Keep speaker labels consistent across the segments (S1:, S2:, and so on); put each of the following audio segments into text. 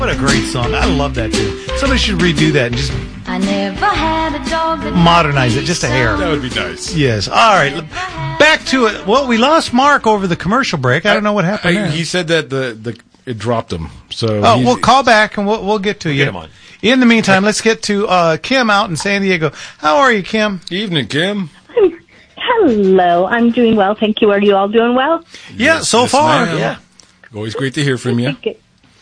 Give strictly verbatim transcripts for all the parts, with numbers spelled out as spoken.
S1: What a great song. I love that tune. Somebody should redo that and just
S2: I never had a dog that
S1: modernize it just a hair.
S3: That would be nice.
S1: Yes. All right. Back to it. Well, we lost Mark over the commercial break. I don't know what happened
S3: I,
S1: there.
S3: he said that the, the it dropped him. So
S1: oh, we'll call back and we'll, we'll get to
S4: We'll
S1: you.
S4: get him on.
S1: In the meantime, let's get to uh, Kim out in San Diego. How are you, Kim?
S3: Evening, Kim.
S5: Hello, I'm doing well. Thank you. Are you all doing well?
S1: Yeah,
S3: Yes,
S1: so
S3: yes,
S1: far.
S3: ma'am.
S4: Yeah.
S3: Always great to hear from you.
S5: Thank you.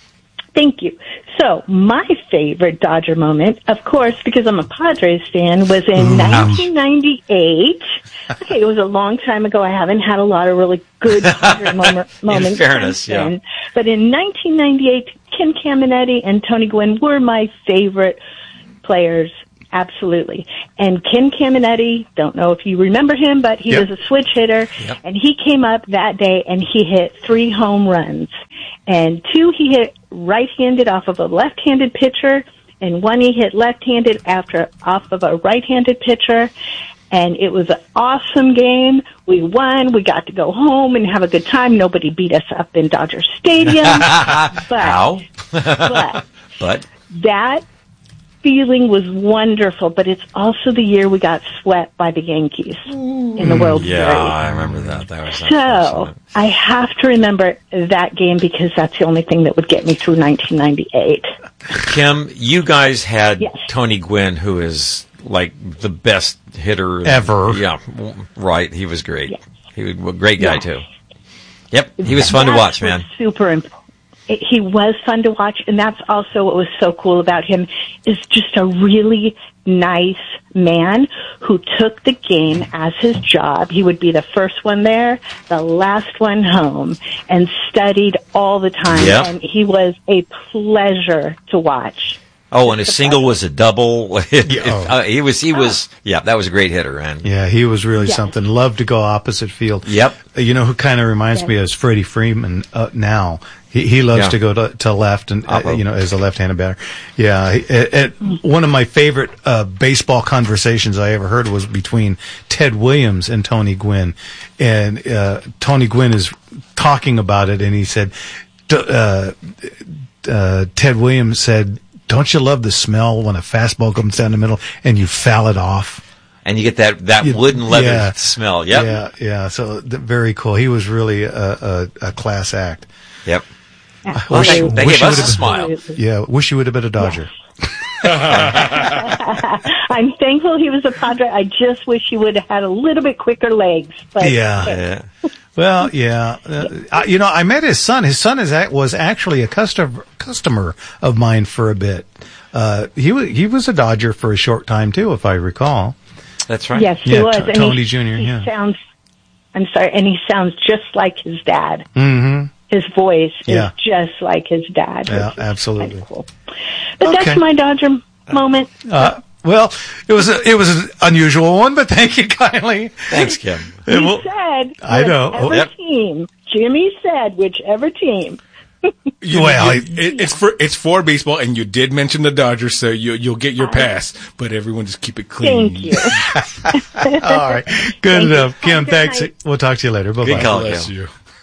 S5: Thank you. So, my favorite Dodger moment, of course, because I'm a Padres fan, was in nineteen ninety-eight. Okay, it was a long time ago. I haven't had a lot of really good Dodger moment, moments.
S4: In fairness,
S5: since then.
S4: yeah.
S5: But in nineteen ninety-eight, Kim Caminetti and Tony Gwynn were my favorite players. Absolutely. And Kim Caminetti, don't know if you remember him, but he
S1: Yep.
S5: was a switch hitter.
S4: Yep.
S5: And he came up that day and he hit three home runs. And two he hit right-handed off of a left-handed pitcher, and one he hit left-handed after off of a right-handed pitcher. And it was an awesome game. We won. We got to go home and have a good time. Nobody beat us up in Dodger Stadium. but,
S4: Ow.
S5: but
S4: But
S5: that feeling was wonderful, but it's also the year we got swept by the Yankees in the World
S4: yeah,
S5: Series.
S4: I remember that. That was
S5: So
S4: unfortunate.
S5: I have to remember that game because that's the only thing that would get me through nineteen ninety-eight.
S4: Kim, you guys had
S5: Yes.
S4: Tony Gwynn, who is like the best hitter
S1: Ever.
S4: Yeah, right. He was great.
S5: Yes.
S4: He was a great guy
S5: Yes.
S4: too. Yep, he was fun to
S5: That
S4: watch,
S5: was
S4: man.
S5: Super important. He was fun to watch, and that's also what was so cool about him, is just a really nice man who took the game as his job. He would be the first one there, the last one home, and studied all the time.
S4: Yep.
S5: And he was a pleasure to watch.
S4: Oh, and his single was a double.
S1: Yeah, oh.
S4: uh, he was, he was, yeah, that was a great hitter, man.
S1: Yeah, he was really
S5: Yes.
S1: something. Loved to go opposite field.
S4: Yep.
S1: Uh, You know who kind of reminds
S5: Yes.
S1: me is Freddie Freeman uh, now. He he loves
S4: Yeah.
S1: to go to, to left and uh,
S4: Oppo.
S1: you know as a left-handed batter. Yeah, he, it, it, one of my favorite uh, baseball conversations I ever heard was between Ted Williams and Tony Gwynn, and uh, Tony Gwynn is talking about it, and he said, d- uh, uh, Ted Williams said, "Don't you love the smell when a fastball comes down the middle and you foul it off?"
S4: And you get that, that
S1: You-
S4: wooden leather
S1: yeah.
S4: smell. Yep.
S1: Yeah, yeah. So th- very cool. He was really a, a, a class act.
S4: Yep.
S5: Well,
S4: they,
S1: wish-
S4: they
S1: wish
S4: gave
S1: you
S4: us a
S1: would've-
S4: smile.
S1: Yeah, wish you would have been a Dodger.
S5: I'm thankful he was a Padre. I just wish he would have had a little bit quicker legs. But
S1: Yeah.
S4: Yeah.
S1: Well, yeah. Uh, I, you know, I met his son. His son is a- was actually a customer customer of mine for a bit. Uh, he was he was a Dodger for a short time too, if I recall.
S4: That's right.
S5: Yes, he
S1: Yeah,
S5: was.
S1: T-
S5: And
S1: Tony
S5: he,
S1: Junior,
S5: He
S1: yeah.
S5: sounds. I'm sorry, and he sounds just like his dad.
S1: Mm-hmm.
S5: His voice
S1: Yeah.
S5: is just like his dad.
S1: Yeah,
S5: which is
S1: absolutely.
S5: kinda cool. But
S1: Okay.
S5: that's my Dodger moment.
S1: Uh, well, it was a, it was an unusual one, but thank you kindly.
S4: Thanks, Kim.
S5: He
S1: It will-
S5: said,
S1: I know.
S5: whichever
S4: Yep.
S5: team. Jimmy said, whichever team.
S3: You,
S1: Well,
S3: you- it, it's for it's for baseball, and you did mention the Dodgers, so you you'll get your pass. But everyone just keep it clean.
S5: Thank you.
S1: All right, good
S5: Thank
S1: enough,
S5: you.
S1: Kim.
S5: Have a good
S1: Thanks.
S5: night.
S1: We'll talk to you later. Bye
S4: Good
S1: bye.
S4: call.
S3: Bless
S4: Kim.
S3: you.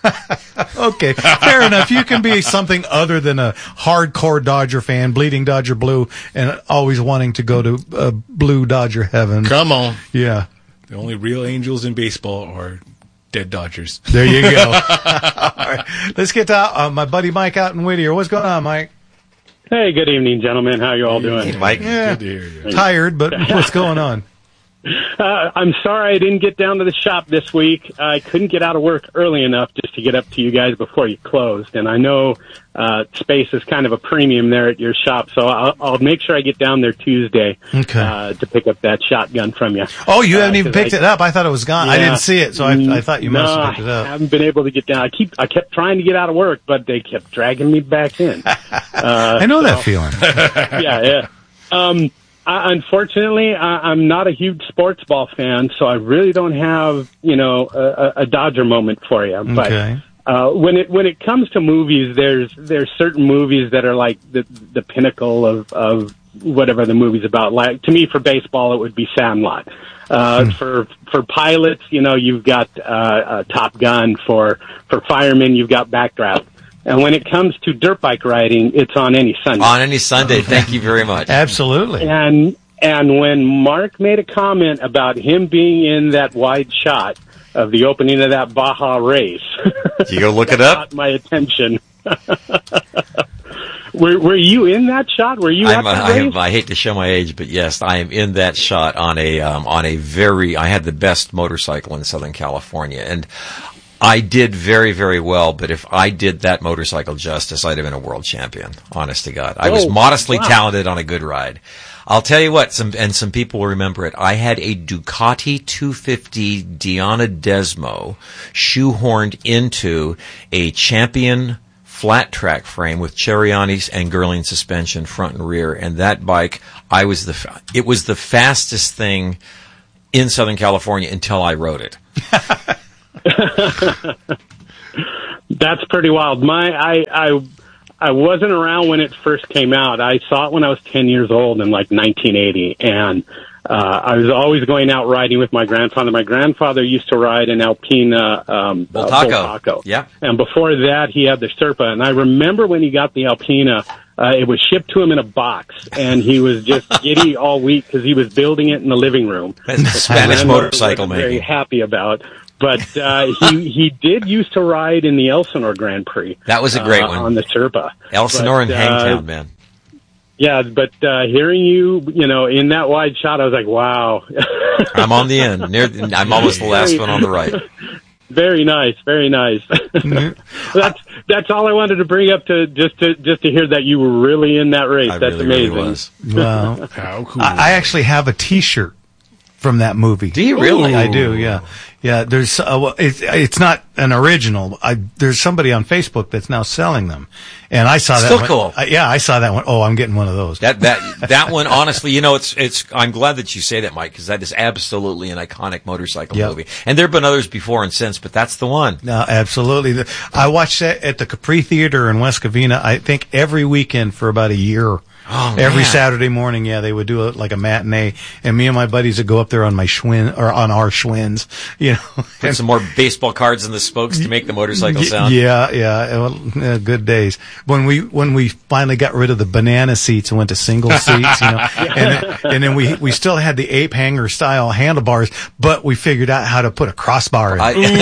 S1: Okay, fair enough. You can be something other than a hardcore Dodger fan, bleeding Dodger blue, and always wanting to go to uh, blue Dodger heaven.
S3: Come on,
S1: Yeah,
S3: the only real angels in baseball are dead Dodgers.
S1: there you go. All right, let's get to uh, my buddy Mike out in Whittier. What's going on, Mike?
S6: Hey, good evening, gentlemen. How you all doing?
S4: Hey, Mike.
S1: Yeah,
S3: Good to hear you.
S1: tired, but what's going on?
S6: Uh, I'm sorry I didn't get down to the shop this week. I couldn't get out of work early enough just to get up to you guys before you closed. And I know uh, space is kind of a premium there at your shop, so I'll, I'll make sure I get down there Tuesday
S1: Okay.
S6: uh, to pick up that shotgun from you.
S1: Oh, you haven't
S6: Uh,
S1: even
S6: 'cause
S1: picked
S6: I-
S1: it up. I thought it was gone. I
S6: Yeah.
S1: didn't see it, so I, I thought you must
S6: no,
S1: have picked it
S6: I
S1: up.
S6: haven't been able to get down. I keep I kept trying to get out of work, but they kept dragging me back in. Uh,
S1: I know that
S6: so-
S1: feeling.
S6: yeah, yeah. Um, I, unfortunately, I, I'm not a huge sports ball fan, so I really don't have, you know, a, a Dodger moment for you. But
S1: Okay.
S6: uh, when it when it comes to movies, there's there's certain movies that are like the the pinnacle of of whatever the movie's about. Like to me, for baseball, it would be Sandlot. Uh,
S1: Hmm.
S6: for for pilots, you know, you've got uh, uh, Top Gun. For for firemen, you've got Backdraft. And when it comes to dirt bike riding, it's on any Sunday.
S4: On any Sunday. Thank you very much.
S1: Absolutely.
S6: And and when Mark made a comment about him being in that wide shot of the opening of that Baja race,
S4: You go look it up?
S6: caught my attention. were Were you in that shot? Were you
S4: I'm,
S6: at
S4: a,
S6: that
S4: I,
S6: race?
S4: have, I hate to show my age, but yes, I am in that shot on a um, on a very. I had the best motorcycle in Southern California, and I did very, very well. But if I did that motorcycle justice, I'd have been a world champion. Honest to God, I was
S6: Oh,
S4: modestly
S6: wow.
S4: talented on a good ride. I'll tell you what, some and some people will remember it. I had a Ducati two fifty Diana Desmo shoehorned into a Champion flat track frame with Cheriani's and Girling suspension front and rear, and that bike, I was the fa- it was the fastest thing in Southern California until I rode it.
S6: That's pretty wild. My, I, I, I wasn't around when it first came out. I saw it when I was ten years old in like nineteen eighty, and uh, I was always going out riding with my grandfather. My grandfather used to ride an Alpina um, uh,
S4: Voltaco.
S6: Voltaco.
S4: Yeah.
S6: And before that, he had the Serpa. And I remember when he got the Alpina, uh, it was shipped to him in a box, and he was just giddy all week because he was building it in the living room.
S4: That's the Spanish
S6: And I
S4: motorcycle
S6: wasn't very
S4: making.
S6: happy about. But uh, he he did used to ride in the Elsinore Grand Prix.
S4: That was a great
S6: uh,
S4: one.
S6: on the Serpa.
S4: Elsinore
S6: But,
S4: and
S6: uh,
S4: Hangtown, man.
S6: Yeah, but uh, hearing you, you know, in that wide shot, I was like, wow.
S4: I'm on the end. Near, I'm almost the last one on the right.
S6: Very nice, very nice. that's that's all I wanted to bring up to just to just to hear that you were really in that race.
S4: I
S6: That's
S4: really, really
S6: amazing.
S4: was.
S1: Wow.
S3: How cool.
S1: I, I actually have a T-shirt from that movie.
S4: Do you really?
S1: I do. Yeah, yeah. There's uh, well, it's it's not an original. I, there's somebody on Facebook that's now selling them, and I saw that.
S4: Still
S1: one.
S4: cool.
S1: I, yeah, I saw that one. Oh, I'm getting one of those.
S4: That that that one, honestly, you know, it's it's. I'm glad that you say that, Mike, because that is absolutely an iconic motorcycle
S1: Yep.
S4: movie. And there have been others before and since, but that's the one.
S1: No, absolutely. The- I watched that at the Capri Theater in West Covina. I think every weekend for about a year.
S4: Oh,
S1: Every
S4: man.
S1: Saturday morning, yeah, they would do it like a matinee, and me and my buddies would go up there on my Schwinn or on our Schwinns, you know.
S4: Put some more baseball cards in the spokes to make the motorcycle sound.
S1: Yeah, yeah, well, yeah, good days. When we when we finally got rid of the banana seats and went to single seats, you know, and then, and then we we still had the ape hanger style handlebars, but we figured out how to put a crossbar in.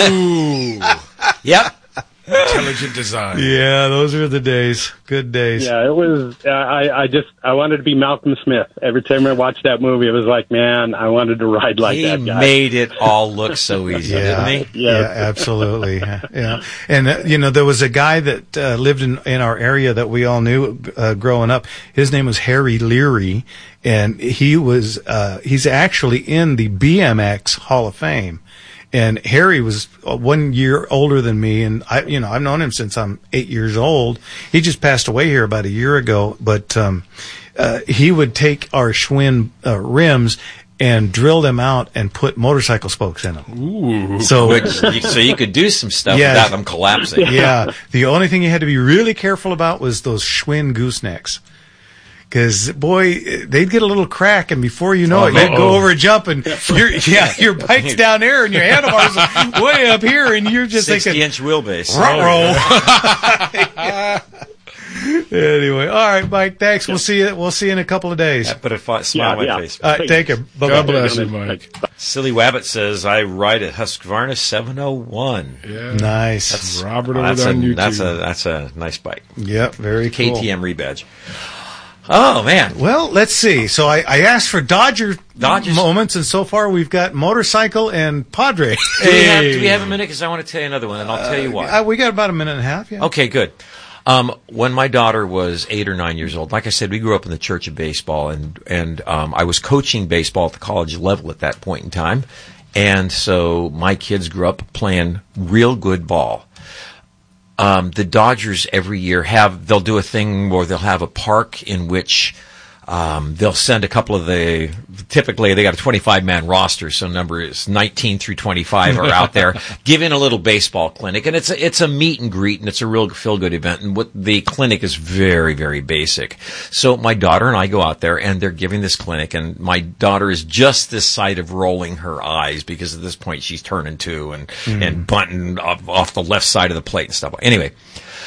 S4: I, yep.
S3: Intelligent design.
S1: Yeah, those were the days. Good days.
S6: Yeah, it was. Uh, I I just I wanted to be Malcolm Smith. Every time I watched that movie, it was like, man, I wanted to ride like
S4: He
S6: that guy.
S4: made it all look so easy,
S1: Yeah,
S4: didn't he?
S1: yeah,
S6: Yeah.
S1: absolutely. Yeah, and uh, you know, there was a guy that uh, lived in in our area that we all knew uh, growing up. His name was Harry Leary, and he was uh, he's actually in the B M X Hall of Fame. And Harry was one year older than me, and I, you know, I've known him since I'm eight years old. He just passed away here about a year ago, but um, uh, he would take our Schwinn uh, rims and drill them out and put motorcycle spokes in them.
S3: Ooh.
S1: So,
S4: Which, you, so you could do some stuff
S1: Yeah.
S4: without them collapsing.
S1: yeah, the only thing you had to be really careful about was those Schwinn goosenecks. Because boy, they'd get a little crack, and before you know
S4: Oh,
S1: it,
S4: man.
S1: you'd go over a jump, and your yeah, your bike's down there, and your handlebars are way up here, and you're just thinking,
S4: sixty-inch wheelbase.
S1: ruh-roh. Anyway, all right, Mike. Thanks. We'll see you. We'll see you in a couple of days.
S4: That put a fi- smile on
S6: Yeah,
S4: my
S6: yeah.
S4: face.
S1: All right, take care. Bye
S3: God
S1: bye.
S3: bless you, Mike.
S4: Silly Wabbit says, I ride a Husqvarna seven oh one.
S3: Yeah.
S1: Nice.
S3: Robert
S4: Oh,
S3: over
S4: that's,
S3: there
S4: a,
S3: on YouTube.
S4: that's, a, that's a nice bike.
S1: Yep. Very cool.
S4: K T M rebadge. Oh, man.
S1: Well, let's see. So I, I asked for Dodger
S4: Dodgers.
S1: moments, and so far we've got motorcycle and Padre.
S4: Do, we have, do we have a minute? Because I want to tell you another one, and I'll tell you why.
S1: Uh, we got about a minute and a half. Yeah.
S4: Okay, good. Um, when my daughter was eight or nine years old, like I said, we grew up in the Church of Baseball, and and um, I was coaching baseball at the college level at that point in time, and so my kids grew up playing real good ball. Um, the Dodgers every year have they'll do a thing where they'll have a park in which um, they'll send a couple of the typically they got a twenty-five man roster, so numbers nineteen through twenty-five are out there giving a little baseball clinic, and it's a, it's a meet and greet, and it's a real feel good event. And what the clinic is very very basic. So my daughter and I go out there, and they're giving this clinic, and my daughter is just this side of rolling her eyes because at this point she's turning two and mm. and bunting off, off the left side of the plate and stuff. Anyway.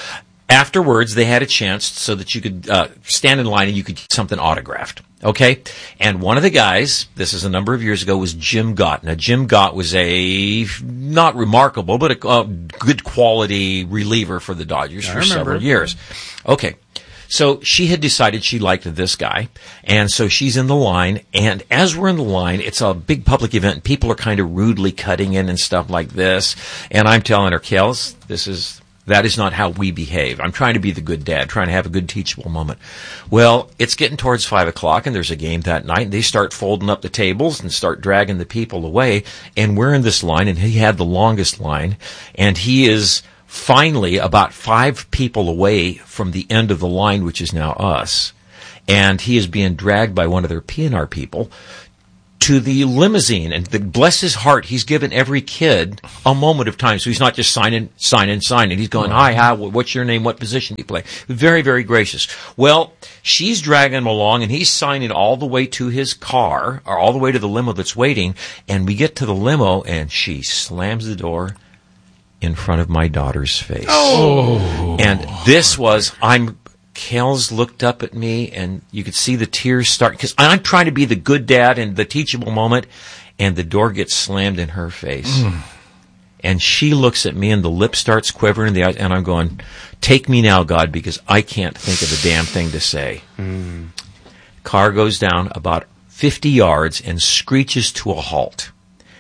S4: Afterwards, they had a chance so that you could uh, stand in line and you could get something autographed. Okay? And one of the guys, this is a number of years ago, was Jim Gott. Now, Jim Gott was a, not remarkable, but a uh, good quality reliever for the Dodgers for several years. Okay. So she had decided she liked this guy, and so she's in the line, and as we're in the line, it's a big public event, and people are kind of rudely cutting in and stuff like this, and I'm telling her, Kels, this is, that is not how we behave. I'm trying to be the good dad, trying to have a good teachable moment. Well, it's getting towards five o'clock, and there's a game that night, and they start folding up the tables and start dragging the people away, and we're in this line, and he had the longest line, and he is finally about five people away from the end of the line, which is now us. And he is being dragged by one of their P N R people to the limousine. And the, bless his heart, he's given every kid a moment of time. So he's not just signing, signing, signing. He's going, hi, hi, what's your name? What position do you play? Very, very gracious. Well, she's dragging him along, and he's signing all the way to his car, or all the way to the limo that's waiting. And we get to the limo, and she slams the door in front of my daughter's face. Oh. And this was, I'm, Kels looked up at me, and you could see the tears start, because I'm trying to be the good dad and the teachable moment, and the door gets slammed in her face. Mm. And she looks at me, and the lip starts quivering, the eyes, and I'm going, take me now, God, because I can't think of a damn thing to say. Mm. Car goes down about fifty yards and screeches to a halt.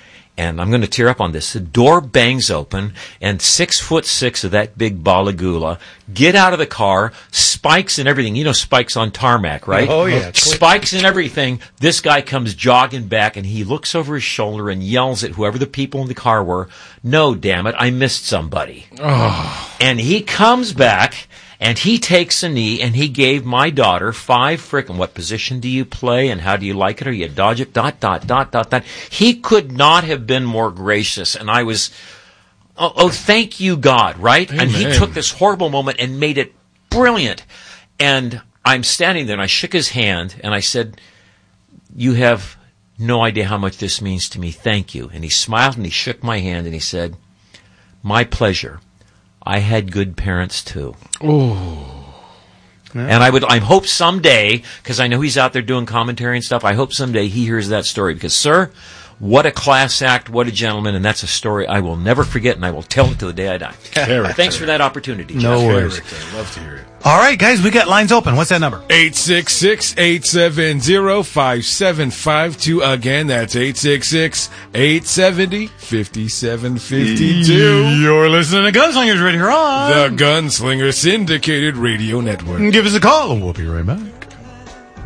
S4: And I'm going to tear up on this. The door bangs open, and six foot six of that big balagula get out of the car, spikes and everything. You know spikes on tarmac, right?
S1: Oh, yeah.
S4: Spikes and everything. This guy comes jogging back, and he looks over his shoulder and yells at whoever the people in the car were, no, damn it, I missed somebody. Oh. And he comes back, and he takes a knee, and he gave my daughter five frickin' what position do you play, and how do you like it, or you dodge it, dot, dot, dot, dot, dot. He could not have been more gracious, and I was, oh, oh thank you, God, right? Amen. And he took this horrible moment and made it brilliant. And I'm standing there, and I shook his hand, and I said, you have no idea how much this means to me. Thank you. And he smiled, and he shook my hand, and he said, my pleasure. I had good parents too. Oh. Yeah. And I would, I hope someday, because I know he's out there doing commentary and stuff, I hope someday he hears that story. Because, sir, what a class act, what a gentleman, and that's a story I will never forget, and I will tell it to the day I die. Thanks for that opportunity, Jeff.
S1: No worries.
S3: I'd love to hear it.
S1: All right, guys, we got lines open. What's that number?
S3: eight six six, eight seven zero, five seven five two. Again, that's eight six six, eight seven zero, five seven five two.
S1: You're listening to Gunslingers right here on
S3: the Gunslinger Syndicated Radio Network.
S1: Give us a call, and we'll be right back.